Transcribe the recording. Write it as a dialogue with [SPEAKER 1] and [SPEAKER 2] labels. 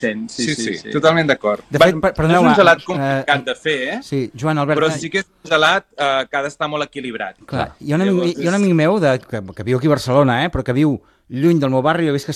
[SPEAKER 1] Sí, totalment d'acord.
[SPEAKER 2] De fet,
[SPEAKER 1] és un gelat complicat de fer,
[SPEAKER 2] Sí, Joan Albert...
[SPEAKER 1] però sí que és un gelat que ha d'estar molt equilibrat.
[SPEAKER 2] Clar, hi ha un amic meu que viu aquí a Barcelona, però que viu lluny del meu barri, jo visc a